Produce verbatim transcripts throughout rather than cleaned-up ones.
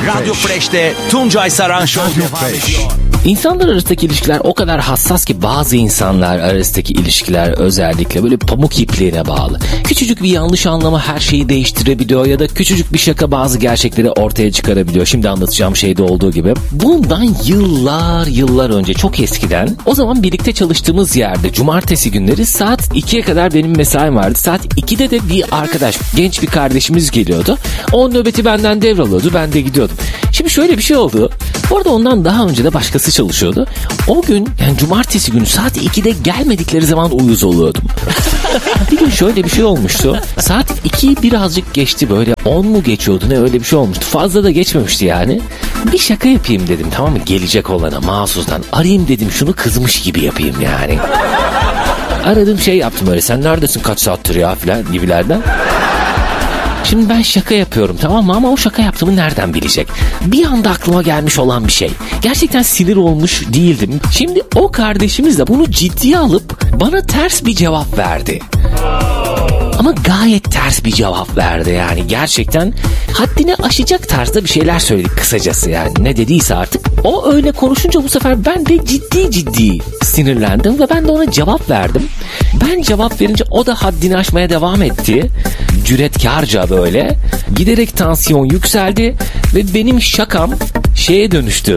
Radyo Fresh'te Tuncay Saran Show devam ediyor. İnsanlar arasındaki ilişkiler o kadar hassas ki bazı insanlar arasındaki ilişkiler özellikle böyle pamuk ipliğine bağlı. Küçücük bir yanlış anlama her şeyi değiştirebiliyor ya da küçücük bir şaka bazı gerçekleri ortaya çıkarabiliyor. Şimdi anlatacağım şeyde olduğu gibi. Bundan yıllar yıllar önce, çok eskiden, o zaman birlikte çalıştığımız yerde cumartesi günleri saat ikiye kadar benim mesaim vardı. Saat ikide de bir arkadaş, genç bir kardeşimiz geliyordu. O nöbeti benden devralıyordu, ben de gidiyordum. Şimdi şöyle bir şey oldu. Bu arada ondan daha önce de başkası çalışıyordu. O gün, yani cumartesi günü saat ikide gelmedikleri zaman uyuz oluyordum. Bir gün şöyle bir şey olmuştu. Saat ikiyi birazcık geçti, böyle on mu geçiyordu ne, öyle bir şey olmuştu. Fazla da geçmemişti yani. Bir şaka yapayım dedim, tamam mı, gelecek olana mahsustan. Arayayım dedim, şunu kızmış gibi yapayım yani. Aradım, şey yaptım böyle, sen neredesin kaç saattir ya filan gibilerden. Şimdi ben şaka yapıyorum, tamam mı, ama o şaka yaptığımı nereden bilecek? Bir anda aklıma gelmiş olan bir şey. Gerçekten sinir olmuş değildim. Şimdi o kardeşimiz de bunu ciddiye alıp bana ters bir cevap verdi. Ama gayet ters bir cevap verdi yani. Gerçekten haddini aşacak tarzda bir şeyler söyledik kısacası yani. Ne dediyse artık. O öyle konuşunca bu sefer ben de ciddi ciddi sinirlendim ve ben de ona cevap verdim. Ben cevap verince o da haddini aşmaya devam etti. Cüretkarca böyle. Giderek tansiyon yükseldi ve benim şakam şeye dönüştü.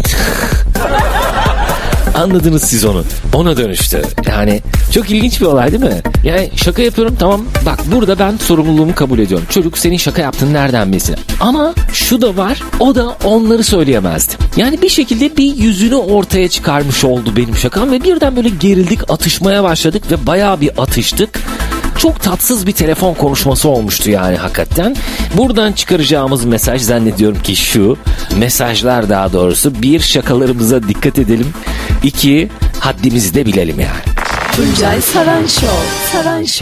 Anladınız siz onu. Ona dönüştü. Yani çok ilginç bir olay değil mi? Yani şaka yapıyorum, tamam, bak burada ben sorumluluğumu kabul ediyorum. Çocuk senin şaka yaptığını nereden bilsin? Ama şu da var, o da onları söyleyemezdi. Yani bir şekilde bir yüzünü ortaya çıkarmış oldu benim şakam ve birden böyle gerildik, atışmaya başladık ve bayağı bir atıştık. Çok tatsız bir telefon konuşması olmuştu yani hakikaten. Buradan çıkaracağımız mesaj zannediyorum ki şu. Mesajlar daha doğrusu: bir, şakalarımıza dikkat edelim. İki, haddimizi de bilelim yani. Tuncay Saran Show. Saran Show.